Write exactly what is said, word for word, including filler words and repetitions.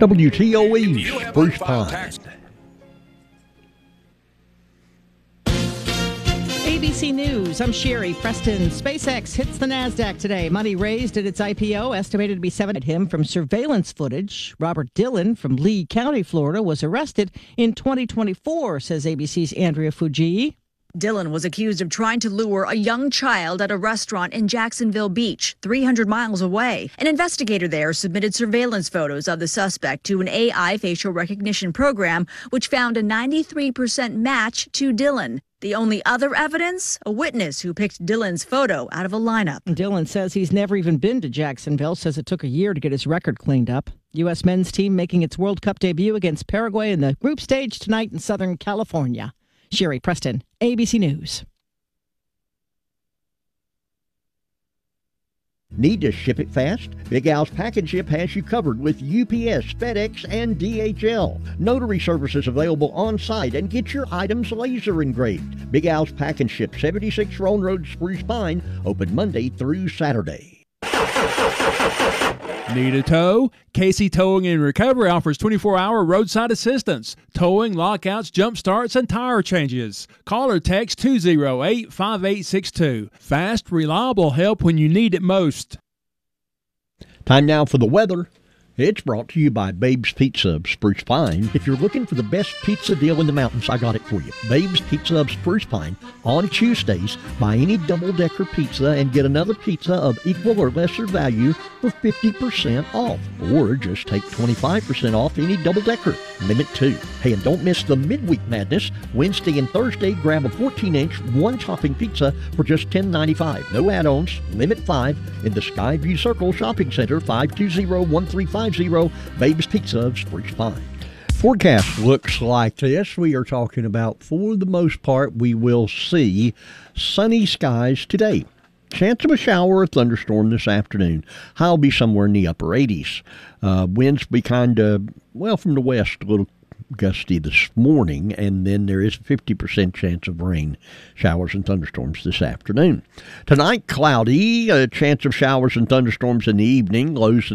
W T O E, Spruce Pine. A B C News, I'm Sherry Preston. SpaceX hits the NASDAQ today. Money raised at its I P O, estimated to be seven at him from surveillance footage. Robert Dillon from Lee County, Florida, was arrested in twenty twenty-four, says A B C's Andrea Fujii. Dillon was accused of trying to lure a young child at a restaurant in Jacksonville Beach, three hundred miles away. An investigator there submitted surveillance photos of the suspect to an A I facial recognition program, which found a ninety-three percent match to Dillon. The only other evidence? A witness who picked Dillon's photo out of a lineup. Dillon says he's never even been to Jacksonville, says it took a year to get his record cleaned up. U S men's team making its World Cup debut against Paraguay in the group stage tonight in Southern California. Sherry Preston, A B C News. Need to ship it fast? Big Al's Pack and Ship has you covered with U P S, FedEx, and D H L. Notary services available on site, and get your items laser engraved. Big Al's Pack and Ship, seventy-six Roan Road, Spruce Pine, open Monday through Saturday. Need a tow? Casey Towing and Recovery offers twenty-four hour roadside assistance, towing, lockouts, jump starts, and tire changes. Call or text two oh eight, five eight six two. Fast, reliable help when you need it most. Time now for the weather. It's brought to you by Babe's Pizza of Spruce Pine. If you're looking for the best pizza deal in the mountains, I got it for you. Babe's Pizza of Spruce Pine. On Tuesdays, buy any double-decker pizza and get another pizza of equal or lesser value for fifty percent off. Or just take twenty-five percent off any double-decker. Limit two. Hey, and don't miss the Midweek Madness. Wednesday and Thursday, grab a fourteen inch, one-topping pizza for just ten ninety-five. No add-ons. Limit five in the Skyview Circle Shopping Center, five two zero, one three five zero, Babe's Pizza of Spruce Pine. Forecast looks like this. We are talking about, for the most part, we will see sunny skies today. Chance of a shower or thunderstorm this afternoon. High will be somewhere in the upper eighties. Uh, winds be kind of, well, from the west, a little gusty this morning, and then there is a fifty percent chance of rain, showers, and thunderstorms this afternoon. Tonight, cloudy, a chance of showers and thunderstorms in the evening, lows